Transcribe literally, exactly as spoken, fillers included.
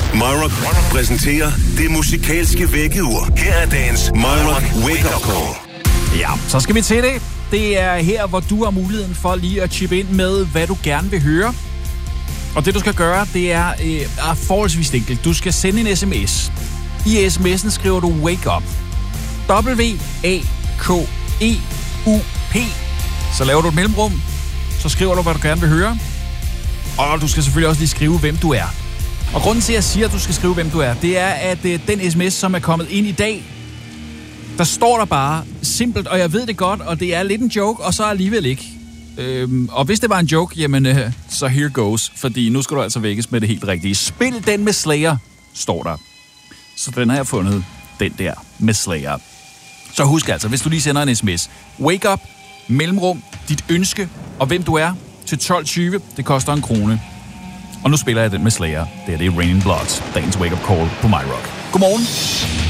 MyRock præsenterer det musikalske vækkeur. Her er dagens MyRock Wake Up Call. Ja, så skal vi til det. Det er her, hvor du har muligheden for lige at chippe ind med, hvad du gerne vil høre. Og det, du skal gøre, det er, øh, er forholdsvis enkelt. Du skal sende en sms. I sms'en skriver du Wake Up. W A K E U P. Så laver du et mellemrum. Så skriver du, hvad du gerne vil høre. Og du skal selvfølgelig også lige skrive, hvem du er. Og grunden til, at jeg siger, at du skal skrive, hvem du er, det er, at øh, den sms, som er kommet ind i dag, der står der bare simpelt, og jeg ved det godt, og det er lidt en joke, og så alligevel ikke. Øhm, og hvis det var en joke, jamen, øh, så here goes, fordi nu skal du altså vækkes med det helt rigtige. Spil den med Slayer, står der. Så den har jeg fundet, den der med Slayer. Så husk altså, hvis du lige sender en sms, Wake Up, mellemrum, dit ønske, og hvem du er, til tolv tyve, det koster en krone. Og nu spiller jeg den med Slayer. Det er det Raining Blood, dagens Wake Up Call på MyRock. Godmorgen.